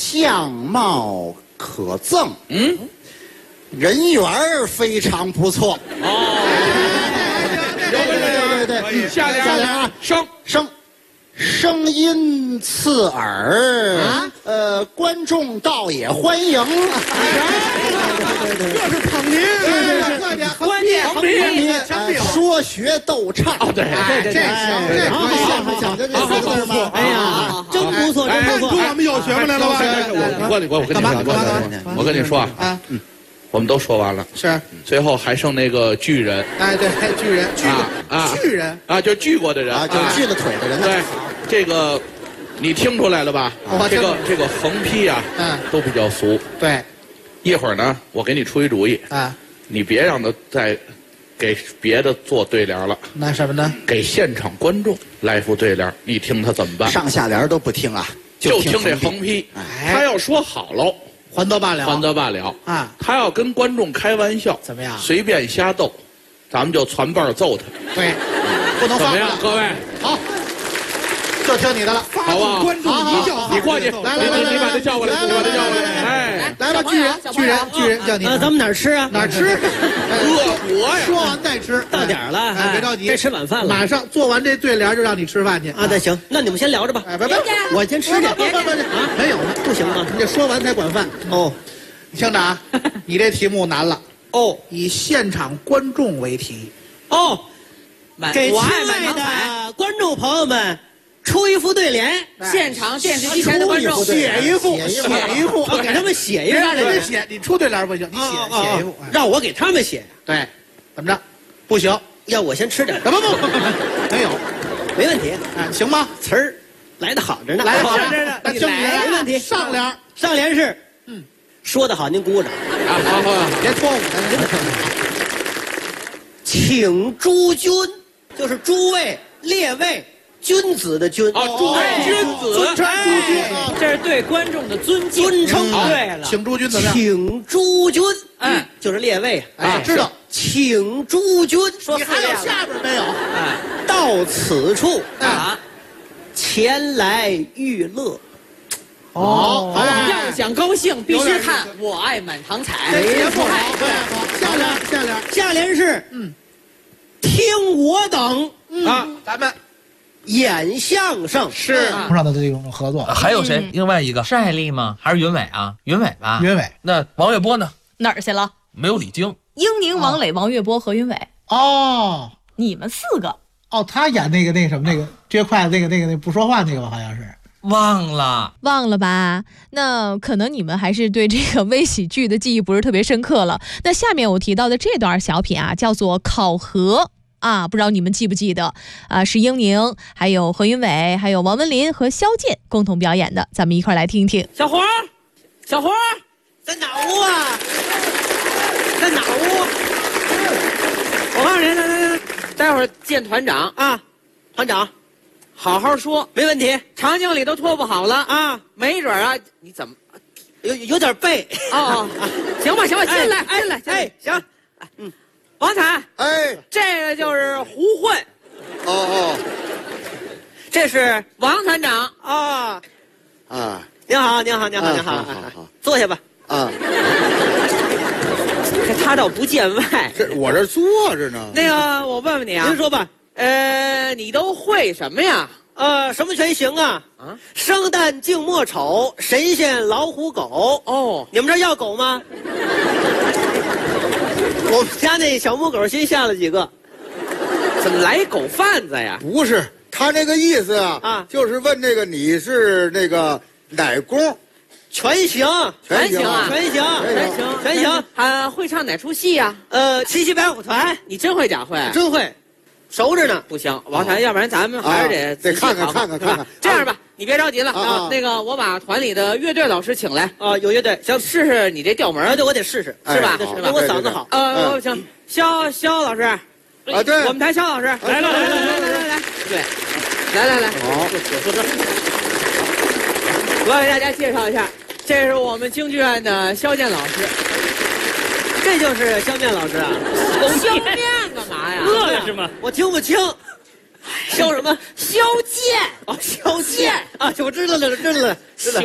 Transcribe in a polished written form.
相貌可憎，人缘非常不错。 对，下联啊， 声音刺耳观众倒也欢迎。 这是捧您，快点， 关键捧您， 说学逗唱。 对，这行，这可以相声讲的这4个字吗？ 哎呀，真不错，真不错。 跟我们有学问来了吧？ 我跟你说啊，我们都说完了， 是， 最后还剩那个巨人。 哎，对，巨人，巨人啊，就锯过的人啊，就锯了腿的人。 对，这个你听出来了吧？这个横批啊，都比较俗。 对， 一会儿呢，我给你出一主意啊， 你别让他再给别的做对联了。 那什么呢？ 给现场观众来副对联，你听他怎么办？ 上下联都不听啊， 就听这横批。他要说好喽， 还得罢了， 还得罢了啊！ 他要跟观众开玩笑， 怎么样？ 随便瞎逗，咱们就传伴揍他。 对，不能放。 怎么样，各位？ 好，就听你的了， 好不好？ 观众一叫， 你过去， 来， 你把他叫过来，你把他叫过来。哎， 来吧，巨人叫你。 咱们哪儿吃啊？ 哪儿吃？ 饿我呀！ 说完再吃， 到点儿了， 别着急， 该吃晚饭了。 马上做完这对联就让你吃饭去啊！那行，那你们先聊着吧。 哎，别， 我先吃去。 啊，没有呢， 不行吗？ 你这说完才管饭。 哦， 你听着啊，你这题目难了。 哦， 以现场观众为题。 哦，给亲爱的观众朋友们出一副对联， 现场电视机前的观众写一副， 给他们写一个， 让人家写，你出对联不行，你写一副， 让我给他们写。 对，怎么着？不行， 要我先吃点。 不，没有， 没问题。 哎，行吗？ 词儿来得好着呢， 来得好着呢。 那听你没问题。 上联是，说得好，您鼓掌。 好，别拖我。 请诸君，就是诸位列位。君子的君诸位君子， 尊称诸君， 这是对观众的尊敬。 尊称对了， 请诸君怎么样？ 请诸君，就是列位啊，知道。 请诸君， 你还有下边没有？ 到此处前来娱乐。 哦， 要想高兴，必须看《我爱满堂彩》。 没错， 下联是听我等咱们演相声是上的这种合作。 还有谁？另外一个是艾丽吗？还是云伟啊？云伟吧。 云伟。 那王月波呢？ 哪儿去了？ 没有李菁。 英宁、王磊、王月波、何云伟。 哦， 你们4个。 哦，他演那个什么那个撅筷子那不说话那个吧，好像是。 忘了吧？那可能你们还是对这个微喜剧的记忆不是特别深刻了。那下面我提到的这段小品啊，叫做考核啊，不知道你们记不记得啊？是英宁、还有何云伟、还有王文林和肖剑共同表演的，咱们一块来听听。 小黄， 在哪屋啊？在哪屋？ 我告诉您，待会儿见团长啊，团长。 好好说， 没问题。 场景里都拖不好了啊， 没准啊，你怎么有点背行吧，进来， 哎，行， 王彩， 哎， 这个就是胡混， 这是王团长啊，您好，坐下吧。 他倒不见外， 我这坐着呢。 那个，我问问你啊， 您说吧。 你都会什么呀？ 什么全行啊？生旦净末丑，神仙老虎狗。 哦， 你们这儿要狗吗？我们家那小母狗新下了几个。 怎么来狗贩子呀？ 不是，他那个意思啊，就是问那个你是那个哪工？ 全行啊， 全行。会唱哪出戏呀？ 七七白虎团。 你真会假会？ 真会。熟着呢， 不行，王禅，要不然咱们还是得看看。 这样吧，你别着急了啊。那个，我把团里的乐队老师请来啊，有乐队， 行，试试你这调门， 对，我得试试， 是吧？ 因为我嗓子好。 行，肖老师啊， 对， 我们台肖老师来，对，来， 好， 我要给大家介绍一下，这是我们京剧院的肖剑老师。 这就是肖剑老师啊！ 肖面干嘛呀？ 饿了是吗？我听不清。肖什么？ 肖剑肖剑啊！我知道了。